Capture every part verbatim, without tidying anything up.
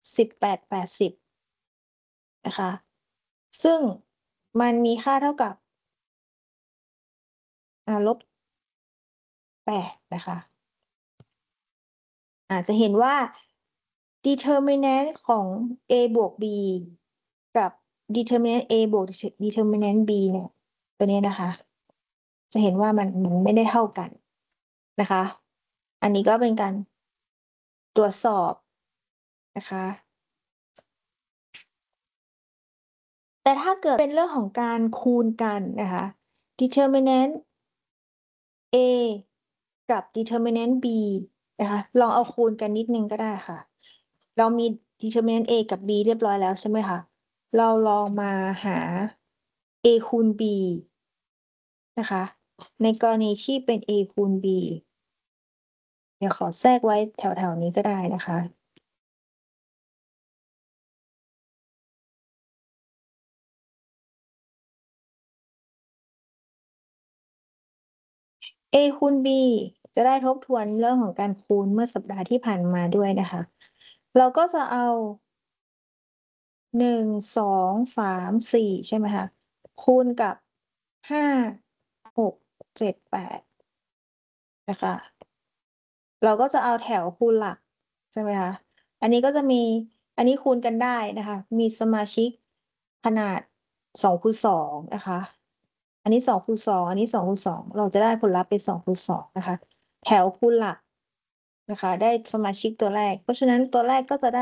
สิบ แปด แปดสิบ นะคะ ซึ่งมันมีค่าเท่ากับ อ่า ลบ แปด นะคะ อาจจะเห็นว่า determinant ของ A บวก B กับ determinant A บวก ดิ determinant B เนี่ย ตัวเนี้ยนะคะ จะเห็นว่ามัน มันไม่ได้เท่ากันนะคะ อันนี้ก็เป็นการ ตรวจสอบนะคะ แต่ถ้าเกิดเป็นเรื่องของการคูณกันนะคะ determinant A กับ determinant B นะคะ ลองเอาคูณกันนิดหนึ่งก็ได้ค่ะ เรามี determinant A กับ B เรียบร้อยแล้วใช่ไหมคะ เราลองมาหา A คูณ B นะคะ ในกรณีที่เป็น A คูณ B เดี๋ยวขอแทรกไว้แถว ๆ นี้ก็ได้นะคะ A คูณ B จะได้ทบทวนเรื่องของการคูณเมื่อสัปดาห์ที่ผ่านมาด้วยนะคะ เราก็จะเอา หนึ่ง สอง สาม สี่ ใช่ไหมคะ คูณกับ ห้า หก เจ็ด แปด นะคะ เราก็จะเอาแถวคูณหลัก ใช่ไหมคะ อันนี้ก็จะมี อันนี้คูณกันได้นะคะ มีสมาชิกขนาด สอง คูณ สอง นะคะ อันนี้ สอง คูณ สอง อันนี้ สอง คูณ สอง เราจะได้ผลลัพธ์เป็น สอง คูณ สอง นะคะ แถวคูณหลักนะคะ ได้สมาชิกตัวแรก เพราะฉะนั้นตัวแรกก็จะได้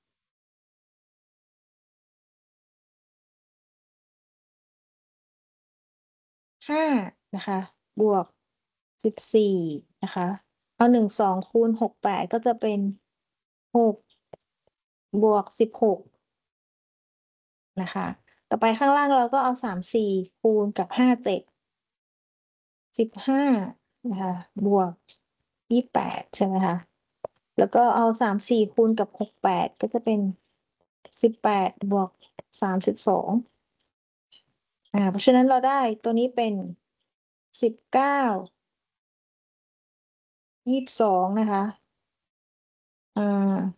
ห้า นะคะ บวก สิบสี่ นะคะ เอา หนึ่ง สอง คูณ หก แปด ก็จะเป็น หก บวก สิบหก นะคะ ต่อไปข้างล่างเราก็เอา สาม สี่ คูณกับ ห้า เจ็ด สิบห้า นะคะ บวก ยี่สิบแปด ใช่ไหมคะ แล้วก็เอา สาม สี่ คูณกับ หก แปด ก็จะเป็น สิบแปด บวก สามสิบสอง อ่า เพราะฉะนั้นเราได้ตัวนี้เป็น สิบเก้า ยี่สิบสอง นะคะ อ่า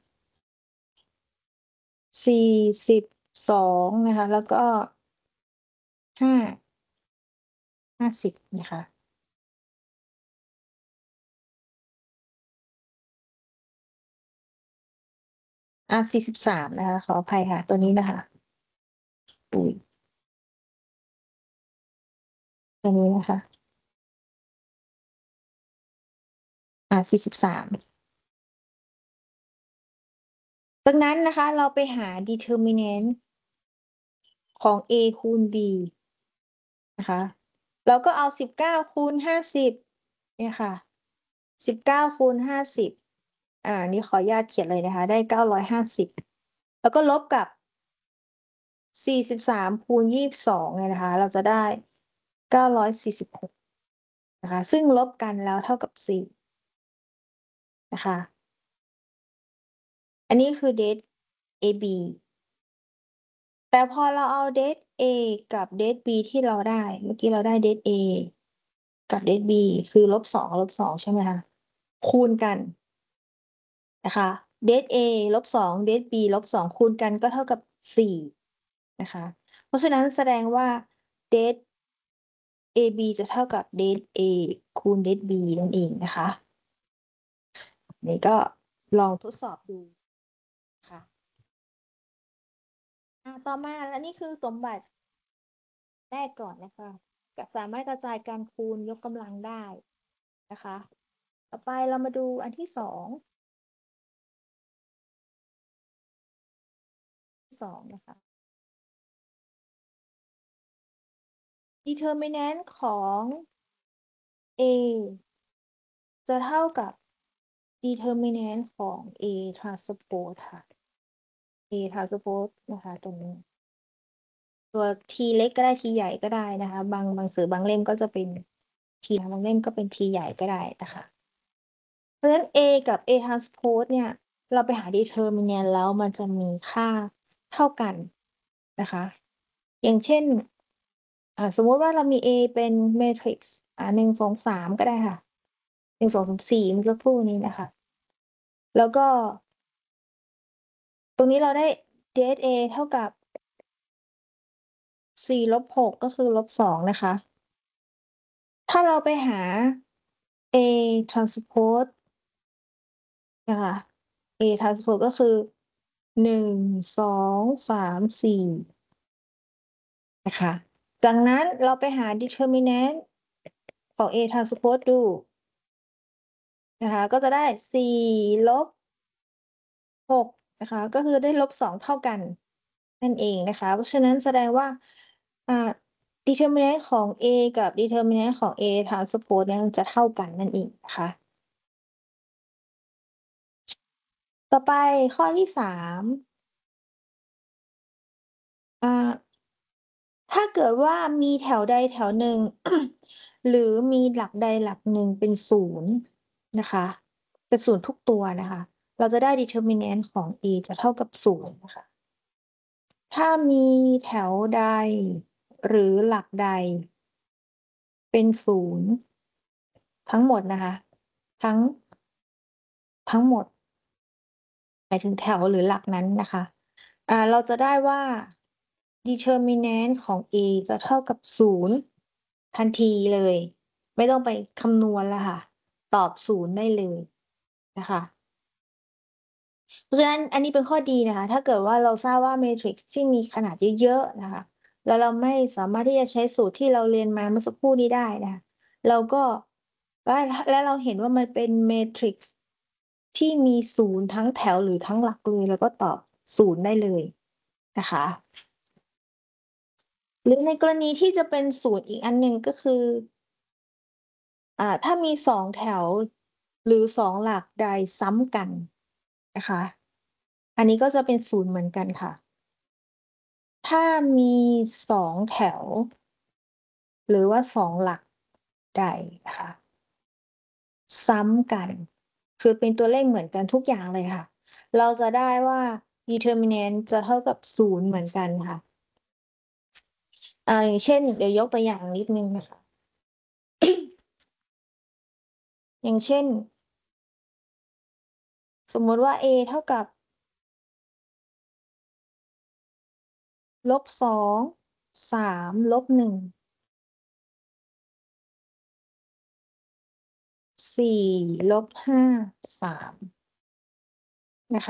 สี่สิบสอง นะคะ แล้วก็ ห้า ห้าสิบ นะคะ อา สี่สิบสาม นะคะ ขออภัยค่ะ ตัวนี้นะคะ อุ๊ย ตัวนี้นะคะ อา สี่สิบสาม ดังนั้นนะคะ เราไปหา determinant ของ A คูณ B นะคะ เราก็เอา สิบเก้า คูณ ห้าสิบ เนี่ยค่ะ สิบเก้า คูณ ห้าสิบ อ่า นี่ขออนุญาตเขียนเลยนะคะ ได้ เก้าร้อยห้าสิบ แล้วก็ลบกับ สี่สิบสาม คูณ ยี่สิบสอง เนี่ยนะคะ เราจะได้ เก้าร้อยสี่สิบหก นะคะ ซึ่งลบกันแล้วเท่ากับ สี่ นะคะ อันนี้คือ det AB แต่พอเราเอา det A กับ det B ที่เราได้ เมื่อกี้เราได้ det A กับ det B คือ ลบสอง ลบสอง ใช่ไหมคะ คูณกัน นะคะ det A ลบสอง det B ลบสอง คูณกันก็เท่ากับ สี่ นะคะ เพราะฉะนั้นแสดงว่า det AB จะเท่ากับ det A คูณ det B นั่นเองนะคะ นี่ก็ลองทดสอบดู ค่ะ อา ต่อมา และนี่คือสมบัติ แรกก่อนนะคะ ก สามารถกระจายการคูณยกกำลังได้นะคะ ต่อไปเรามาดูอันที่ สอง สอง นะคะ determinant ของ A จะเท่ากับ determinant ของ A transpose ค่ะ A transpose นะคะ ตรงนี้ ตัว T เล็กก็ได้ T ใหญ่ก็ได้นะคะ บาง บางสื่อบางเล่มก็จะเป็น T บางเล่มก็เป็น T ใหญ่ก็ได้นะคะ เพราะฉะนั้น A กับ A transpose เนี่ย เราไปหา determinant แล้วมันจะมีค่าเท่ากันนะคะ อย่างเช่น อ่า สมมุติว่าเรามี A เป็น matrix อ่า หนึ่ง สอง สาม ก็ได้ค่ะ หนึ่ง สอง สาม สี่ เมื่อสักครู่นี้นะคะ แล้วก็รงนี้เราได้ ดี เอส เอ เท่ากับสี่ลบหกก็คือลบสองนะคะ ถ้าเราไปหา A transpose นะคะ A transpose ก็คือ หนึ่ง สอง สาม สี่ นะคะ จากนั้นเราไปหา determinant ของ A transpose ดู นะคะ ก็จะได้ สี่ลบหก นะคะ ก็คือได้ลบสองเท่ากัน นั่นเองนะคะ เพราะฉะนั้นแสดงว่า อ่า determinant ของ A กับ determinant ของ A transpose เนี่ยจะเท่ากันนั่นเองนะคะ ต่อไปข้อที่ สาม อ่า ถ้าเกิดว่ามีแถวใดแถวหนึ่ง หรือมีหลักใดหลักหนึ่งเป็น ศูนย์ นะคะ เป็น ศูนย์ ทุกตัวนะคะ เราจะได้ determinant ของ A จะเท่ากับ ศูนย์ นะคะ ถ้ามีแถวใด หรือหลักใด เป็น ศูนย์ ทั้งหมดนะคะ ทั้ง ทั้งหมด หมายถึงแถวหรือหลักนั้นนะคะ อ่า เราจะได้ว่า determinant ของ A จะเท่ากับ ศูนย์ ทันทีเลย ไม่ต้องไปคำนวณแล้วค่ะ ตอบ ศูนย์ ได้เลยนะคะ เพราะฉะนั้นอันนี้เป็นข้อดีนะคะ ถ้าเกิดว่าเราทราบว่าเมทริกซ์ที่มีขนาดเยอะ ๆ นะคะ แล้วเราไม่สามารถที่จะใช้สูตรที่เราเรียนมาเมื่อสักครู่นี้ได้นะคะ เราก็ และ และเราเห็นว่ามันเป็นเมทริกซ์ที่มี ศูนย์ ทั้งแถวหรือทั้งหลักเลย เราก็ตอบ ศูนย์ ได้เลยนะคะ หรือในกรณีที่จะเป็น ศูนย์ อีกอันหนึ่ง ก็คือ อ่า ถ้ามี สอง แถว หรือ สอง หลักใดซ้ำกันนะคะ อันนี้ก็จะเป็น ศูนย์ เหมือนกันค่ะ ถ้ามี สอง แถว หรือว่า สอง หลักใดนะคะ ซ้ำกัน คือเป็นตัวเลขเหมือนกันทุกอย่างเลยค่ะ เราจะได้ว่า determinant จะเท่ากับ ศูนย์ เหมือนกันค่ะ อ่า อย่างเช่น เดี๋ยวยกตัวอย่างนิดหนึ่งนะคะ อย่างเช่น สมมุติว่า A เท่ากับ ลบสอง สาม ลบหนึ่ง สี่ ลบห้า สาม นะคะ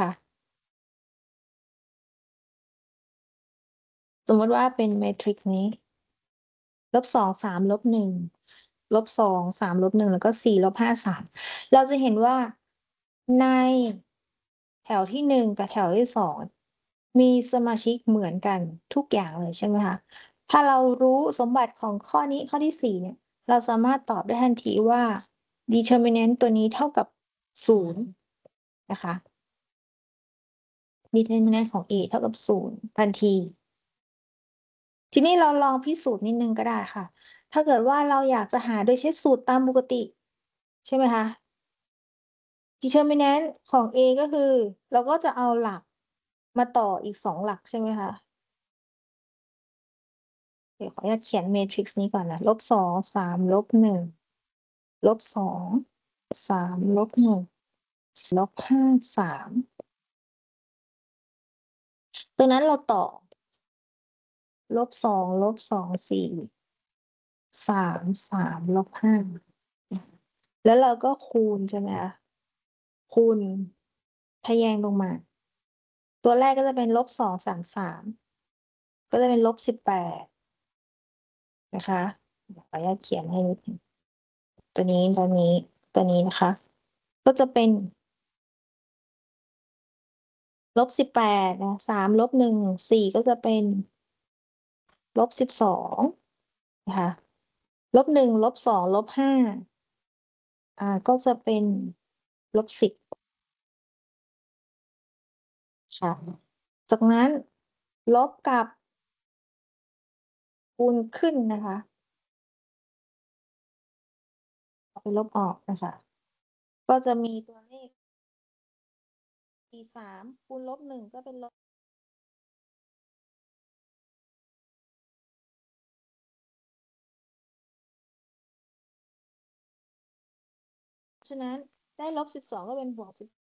สมมุติว่าเป็นเมทริกซ์นี้ ลบสอง สาม ลบหนึ่ง ลบสอง สาม ลบหนึ่ง แล้วก็ สี่ ลบห้า สาม เราจะเห็นว่า ในแถวที่ หนึ่ง กับแถวที่ สอง มีสมาชิกเหมือนกันทุกอย่างเลย ใช่ไหมคะ ถ้าเรารู้สมบัติของข้อนี้ ข้อที่ สี่ เนี่ย เราสามารถตอบได้ทันทีว่า determinant ตัวนี้เท่ากับ ศูนย์ นะคะ determinant ของ A เท่ากับ ศูนย์ ทันที ทีนี้เราลองพิสูจน์นิดหนึ่งก็ได้ค่ะ ถ้าเกิดว่าเราอยากจะหาโดยใช้สูตรตามปกติ ใช่ไหมคะ determinant ของ A ก็คือ เราก็จะเอาหลักมาต่ออีก สอง หลัก ใช่ไหมคะ เดี๋ยวขออนุญาตเขียนเมทริกซ์นี้ก่อนนะ ลบสอง สาม ลบหนึ่ง ลบสอง สาม ลบหนึ่ง ส ลบห้า สาม ตรงนั้นเราต่อ ลบสอง ลบสอง สี่ สาม สาม ลบห้า อือ แล้วเราก็คูณ ใช่ไหมคะ คูณ ทะแยงลงมา ตัวแรกก็จะเป็น ลบสอง สาม สาม ก็จะเป็น ลบสิบแปด นะคะ เดี๋ยวขออนุญาตเขียนให้นิดหนึ่ง ตัวนี้ ตัวนี้ ตัวนี้นะคะ ก็จะเป็น ลบสิบแปด นะ สาม ลบหนึ่ง สี่ ก็จะเป็น ลบสิบสอง นะคะ ลบหนึ่ง ลบสอง ลบห้า อ่า ก็จะเป็น ลบสิบ ค่ะ จากนั้นลบกับ คูณขึ้นนะคะ เอาไปลบออกนะคะ ก็จะมีตัวเลข สี่ สาม คูณลบหนึ่ง ก็เป็นลบ ฉะนั้นได้ ลบสิบสอง ก็เป็นบวกสิบ